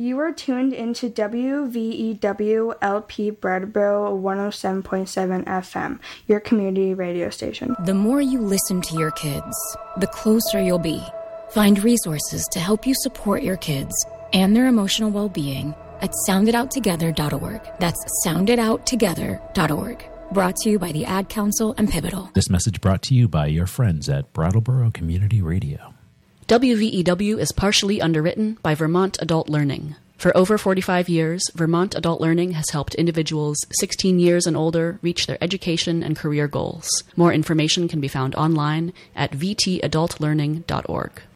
You are tuned into WVEW LP Brattleboro 107.7 FM, your community radio station. The more you listen to your kids, the closer you'll be. Find resources to help you support your kids and their emotional well-being at sounditouttogether.org. That's sounditouttogether.org. Brought to you by the Ad Council and Pivotal. This message brought to you by your friends at Brattleboro Community Radio. WVEW is partially underwritten by Vermont Adult Learning. For over 45 years, Vermont Adult Learning has helped individuals 16 years and older reach their education and career goals. More information can be found online at vtadultlearning.org.